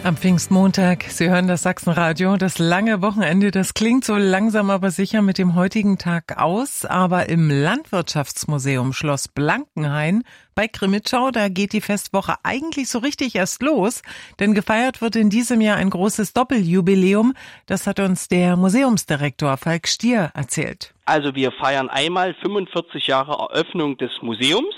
Am Pfingstmontag, Sie hören das Sachsenradio, das lange Wochenende, das klingt so langsam aber sicher mit dem heutigen Tag aus, aber im Landwirtschaftsmuseum Schloss Blankenhain bei Crimmitschau, da geht die Festwoche eigentlich so richtig erst los, denn gefeiert wird in diesem Jahr ein großes Doppeljubiläum, das hat uns der Museumsdirektor Falk Stier erzählt. Also wir feiern einmal 45 Jahre Eröffnung des Museums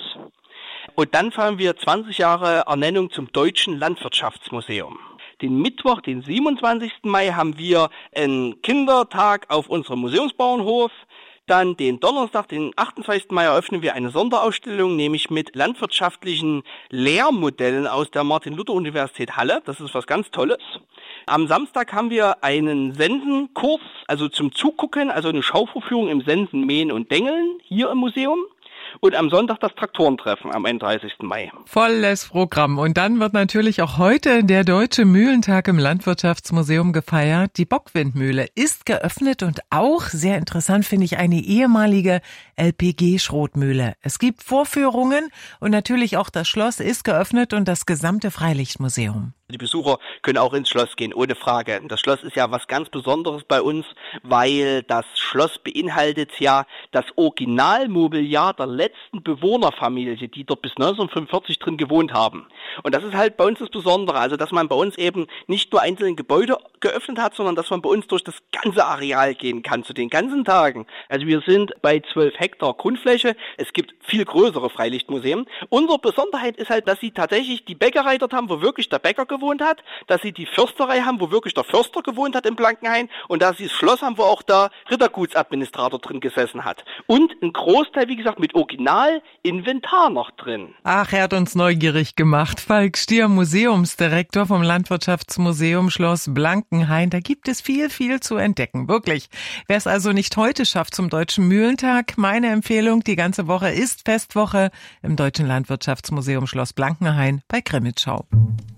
und dann feiern wir 20 Jahre Ernennung zum Deutschen Landwirtschaftsmuseum. Den Mittwoch, den 27. Mai, haben wir einen Kindertag auf unserem Museumsbauernhof. Dann den Donnerstag, den 28. Mai, eröffnen wir eine Sonderausstellung, nämlich mit landwirtschaftlichen Lehrmodellen aus der Martin-Luther-Universität Halle. Das ist was ganz Tolles. Am Samstag haben wir einen Sensenkurs, also zum Zugucken, also eine Schauvorführung im Sensen, Mähen und Dengeln hier im Museum. Und am Sonntag das Traktorentreffen am 31. Mai. Volles Programm. Und dann wird natürlich auch heute der Deutsche Mühlentag im Landwirtschaftsmuseum gefeiert. Die Bockwindmühle ist geöffnet und auch, sehr interessant finde ich, eine ehemalige LPG-Schrotmühle. Es gibt Vorführungen und natürlich auch das Schloss ist geöffnet und das gesamte Freilichtmuseum. Die Besucher können auch ins Schloss gehen, ohne Frage. Das Schloss ist ja was ganz Besonderes bei uns, weil das Schloss beinhaltet ja das Originalmobiliar der letzten Bewohnerfamilie, die dort bis 1945 drin gewohnt haben. Und das ist halt bei uns das Besondere, also dass man bei uns eben nicht nur einzelne Gebäude geöffnet hat, sondern dass man bei uns durch das ganze Areal gehen kann, zu den ganzen Tagen. Also wir sind bei 12 Hektar Grundfläche, es gibt viel größere Freilichtmuseen. Unsere Besonderheit ist halt, dass sie tatsächlich die Bäckerei dort haben, wo wirklich der Bäcker gewohnt hat, dass sie die Försterei haben, wo wirklich der Förster gewohnt hat in Blankenhain und dass sie das Schloss haben, wo auch der Rittergutsadministrator drin gesessen hat. Und ein Großteil, wie gesagt, mit Originalinventar noch drin. Ach, er hat uns neugierig gemacht. Falk Stier, Museumsdirektor vom Landwirtschaftsmuseum Schloss Blankenhain. Da gibt es viel, viel zu entdecken. Wirklich. Wer es also nicht heute schafft zum Deutschen Mühlentag, meine Empfehlung, die ganze Woche ist Festwoche im Deutschen Landwirtschaftsmuseum Schloss Blankenhain bei Crimmitschau.